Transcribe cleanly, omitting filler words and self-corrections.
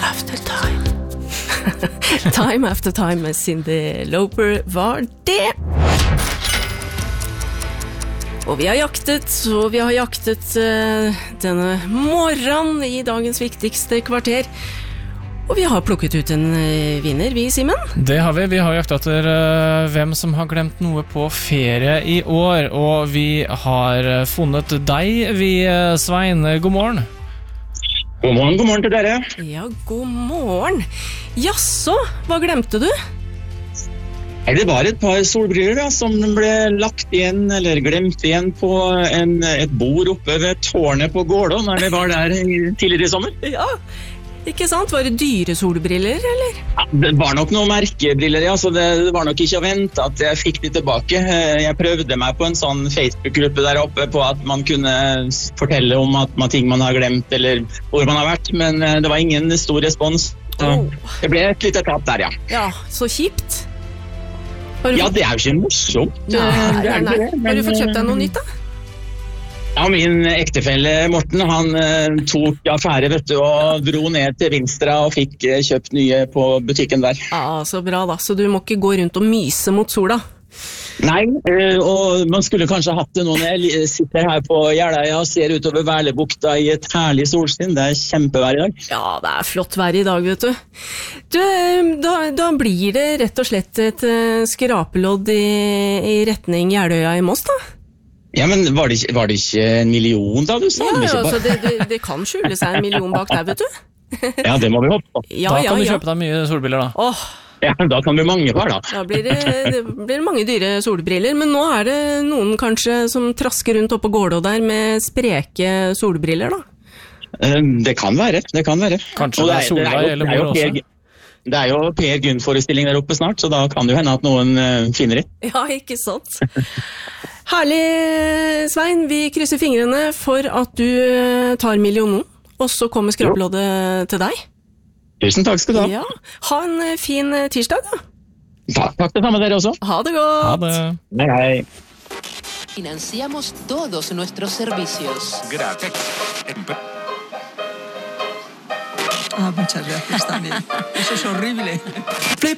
after time. Time after time med Cyndi Lauper var det. Og vi har jaktet denne morgenen i dagens viktigste kvarter. Og vi har plukket ut en vinner, vi, Simen. Det har vi. Vi har jaktet etter hvem som har glemt noe på ferie i år. Og vi har funnet deg, Svein. God morgen. God morgen til dere. Ja, god morgen. Jaså, hva glemte du? Det var et par solbriller da, som ble lagt igjen, eller glemt igjen på et bord oppe ved tårnet på Gårdå, når det var der tidligere i sommer. Ja, ikke sant? Var det dyre solbriller, eller? Ja, det var nok noen merkebriller, ja, så det var nok ikke å vente at jeg fikk de tilbake. Jeg prøvde meg på en sånn Facebook-gruppe der oppe på at man kunne fortelle om ting man har glemt, eller hvor man har vært, men det var ingen stor respons. Så det ble et lite tap der, ja. Ja, så kjipt. Ja, det er jo ikke morsomt. Nei. Har du fått kjøpt deg noe nytt, da? Ja, min ektefelle Morten, han tok affære, vet du, og dro ned til Vinstra og fikk kjøpt nye på butikken der. Ja, så bra da. Så du må ikke gå rundt og myse mot sola? Nei, og man skulle kanskje hatt det nå når jeg sitter her på Jeløya og ser utover Værlebukta i et herlig solskinn. Det er kjempevær i dag. Ja, det er flott vær i dag, vet du. Da blir det rett og slett et skrapelodd i retning Jeløya i Moss, da? Ja, men var det ikke 1 million da du sa? Ja, altså det kan skjule seg 1 million bak der, vet du. Ja, det må vi håpe på. Ja, da kan du kjøpe deg mye solbriller da. Ja, da kan det bli mange par da. Da blir det mange dyre solbriller, men nå er det noen kanskje som trasker rundt oppe på Gårdå der med spreke solbriller da. Det kan være. Kanskje det er Solveig eller mor også. Det er jo Per Gynt-forestilling der oppe snart, så da kan det jo hende at noen finner det. Ja, ikke sant. Herlig, Svein. Vi krysser fingrene for at du tar millionen, og så kommer skrapeloddet til deg. Tusen takk skal du ha. Ja, ha en fin tirsdag da. Takk det samme dere også. Ha det godt. Ha det. Hei. Financiamos todos nuestros servicios. Gracias. Muchas gracias también. Eso es horrible.